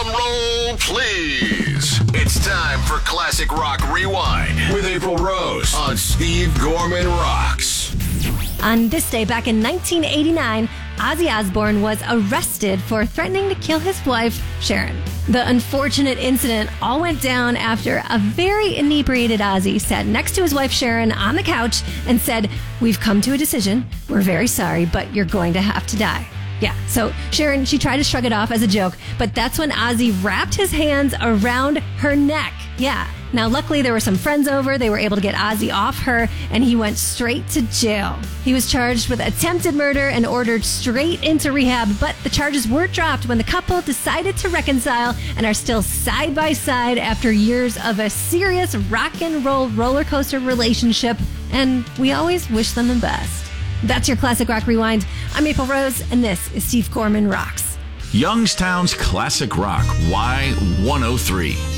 Drum roll, please. It's time for Classic Rock Rewind with April Rose on Steve Gorman Rocks. On this day, back in 1989, Ozzy Osbourne was arrested for threatening to kill his wife, Sharon. The unfortunate incident all went down after a very inebriated Ozzy sat next to his wife, Sharon, on the couch and said, "We've come to a decision. We're very sorry, but you're going to have to die." Yeah, so Sharon, she tried to shrug it off as a joke, but that's when Ozzy wrapped his hands around her neck. Yeah. Now, luckily, there were some friends over. They were able to get Ozzy off her, and he went straight to jail. He was charged with attempted murder and ordered straight into rehab, but the charges were dropped when the couple decided to reconcile and are still side by side after years of a serious rock and roll roller coaster relationship, and we always wish them the best. That's your Classic Rock Rewind. I'm April Rose, and this is Steve Gorman Rocks. Youngstown's Classic Rock Y103.